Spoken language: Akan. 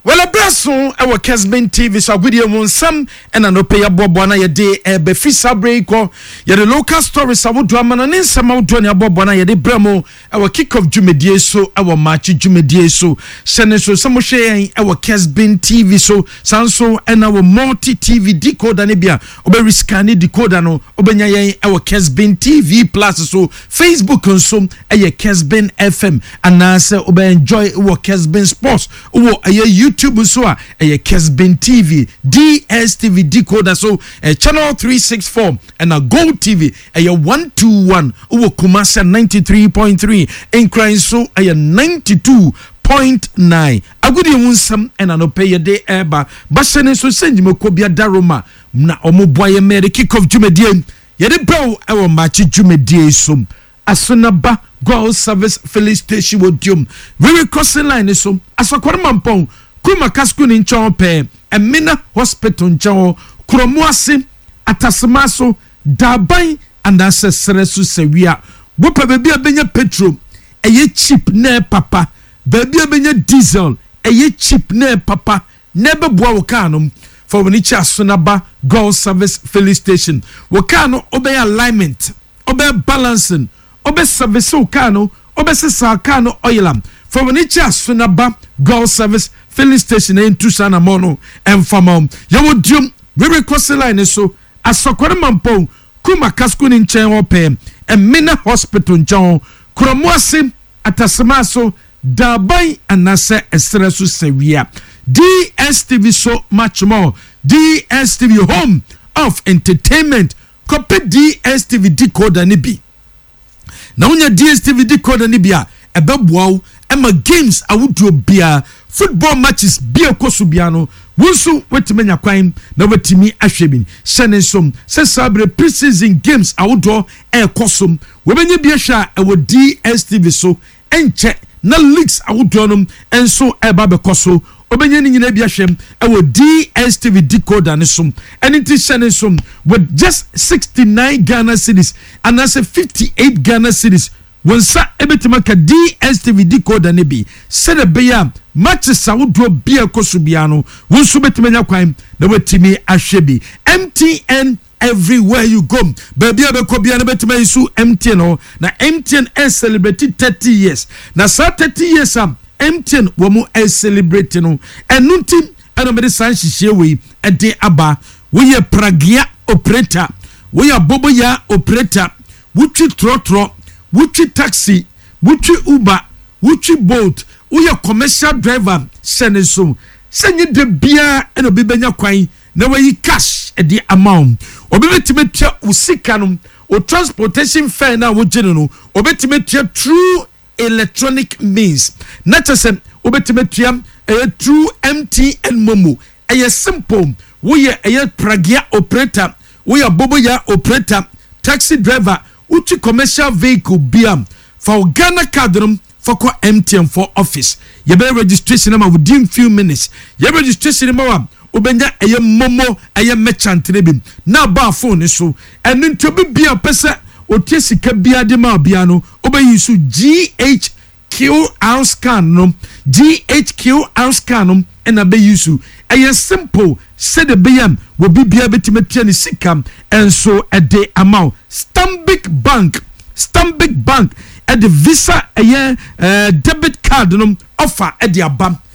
Well, a brasso, our Kesben TV, so good you want some, and an opea bobana ya day, a befisa breako, ya the local stories, I would drama and in some out Johnny Bobana ya de Bremo, our kick of Jumedie so, our match Jumedie so, send so some share our Kesben TV so, Sanso, and our multi TV decoder Nibia, Oberry Scani decoder no, Obenya, our Kesben TV plus so, Facebook and so, a Kesben FM, and answer, Obe enjoy our Kesben Sports, or a YouTube so a Kesben TV DSTV decoder so a channel 364 and a Gold TV a 121 uwo Kumasi 93.3 incline so a 92.9 agudi wunsam and an opeye de eba basene so send me kobia daroma na omoboye mere kick off jumedie ye de bro e match jumedie so asonaba Gold Service Filling Station wodium very crossing line so asokore mampon Kuma kasku ni nchon pe Emina Hospital nchon Kromuase Atasemaso Dabai andase seresu sewia Wopa bebi abenya petrol eye cheap ne papa bebi abenya diesel eye cheap ne papa nebe bua wokanum for wonicha sonaba Gold Service Filling Station wokano obey alignment obey balancing obey service wokano obey sesa kano oilam for wonicha sonaba Gold Service Filling Station in Tusana Mono and Famom. Yawodium, very cross line so asokore mampo kuma kasku ni nchen ope and Mina Hospital nchen Kromuase Atasemaso Dabai anase esresu sewia DSTV so much more DSTV home of entertainment copy DSTV decoder nibi na unya DSTV decoder nibia ebeboa Emma games awudu bia football matches bia kosubiano wonsu wetimenya kwan na wetimi ahwebin shenensom se sabre pre-season games awudo ekosum webenye bia hwa ewo DSTV so enche na leagues awudo nom enso eba bekoso obenye ni nyina bia hwem ewo DSTV decoder ne som eniti shenensom with just 69 Ghana cedis and that's 58 Ghana cedis Wonsa ebetima ka DSTV decoder ne bi sede beya matches awudo bia kosubiano wonsu betimenya kwan na wetimi ahwebi MTN everywhere you go baby abekobia na betima isu MTN no na MTN celebrate 30 years na sa 30 years MTN wo mu celebrate no enunti ana me de san hihie we ede aba we ye pragia operator we ya boboya operator wuchi trotro wuchi taxi wuchi Uber wuchi Bolt uya commercial driver seneso senye de bia eno bibenya kwan na we cash e di amount obetimetia usika no o transportation fare na wo gene no obetimetia through electronic means na chese obetimetia through MTN Momo e simple we e pragia operator we boboya operator taxi driver uchi commercial vehicle biam for Ghana card for MTN for office ye be registration number within few minutes ye registration number obenya eye momo eye merchant nebim na ba phone so enu ntobi bia pese otie sika bia de ma bia no obeyi so GHQ scan no GHQ scan no na be use eye simple said the BM will be betimetia ni sika enso a day amount Stanbic Bank at the Visa debit card offer at the abam